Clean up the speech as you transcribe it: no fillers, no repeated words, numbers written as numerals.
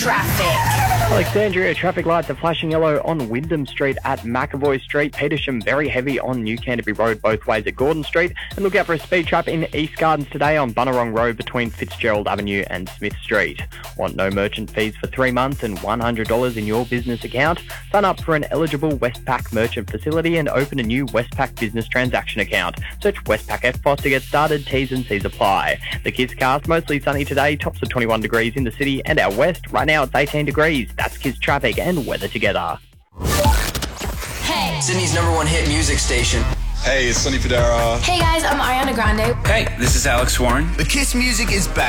traffic. Alexandria, traffic lights are flashing yellow on Wyndham Street at McAvoy Street. Petersham, very heavy on New Canterbury Road both ways at Gordon Street. And look out for a speed trap in East Gardens today on Bunnerong Road between Fitzgerald Avenue and Smith Street. Want no merchant fees for 3 months and $100 in your business account? Sign up for an eligible Westpac merchant facility and open a new Westpac business transaction account. Search Westpac FPOS to get started. T's and C's apply. The Kiss Cast, mostly sunny today, tops of 21 degrees in the city and out west. Right now it's 18 degrees. That's Kiss traffic and weather together. Hey. Sydney's #1 hit music station. Hey, it's Sonny Fodera. Hey guys, I'm Ariana Grande. Hey, this is Alex Warren. The Kiss music is back.